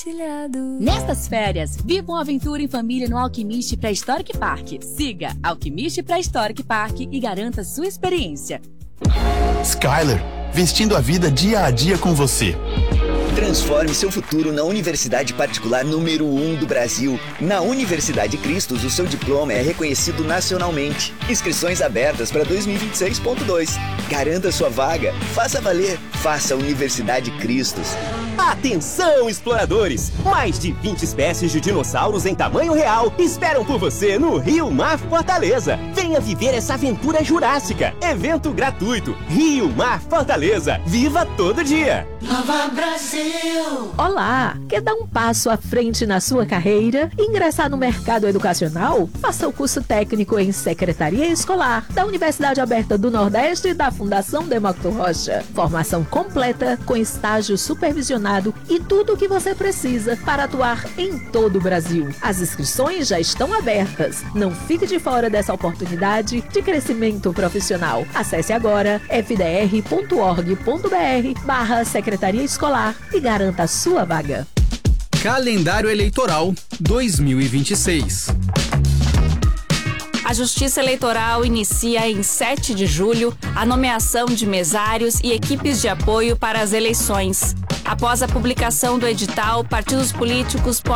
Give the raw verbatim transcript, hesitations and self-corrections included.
compartilhado. Nestas férias, viva uma aventura em família no Alquimiste Pré-Historic Park. Siga Alquimiste Pré-Historic Park e garanta sua experiência. Skyler, vestindo a vida dia a dia com você. Transforme seu futuro na universidade particular número um do Brasil. Na Universidade Cristos, o seu diploma é reconhecido nacionalmente. Inscrições abertas para dois mil e vinte e seis ponto dois. Garanta sua vaga. Faça valer. Faça Universidade Cristos. Atenção, exploradores! Mais de vinte espécies de dinossauros em tamanho real esperam por você no Rio Mar Fortaleza. Venha viver essa aventura jurássica. Evento gratuito. Rio Mar Fortaleza. Viva todo dia! Nova Brasil! Olá! Quer dar um passo à frente na sua carreira e ingressar no mercado educacional? Faça o curso técnico em Secretaria Escolar da Universidade Aberta do Nordeste e da Fundação Demócrito Rocha. Formação completa com estágio supervisionado e tudo o que você precisa para atuar em todo o Brasil. As inscrições já estão abertas. Não fique de fora dessa oportunidade de crescimento profissional. Acesse agora f d r ponto org ponto b r barra Secretaria Escolar e garanta a sua vaga. Calendário Eleitoral dois mil e vinte e seis. A Justiça Eleitoral inicia em sete de julho a nomeação de mesários e equipes de apoio para as eleições. Após a publicação do edital, partidos políticos podem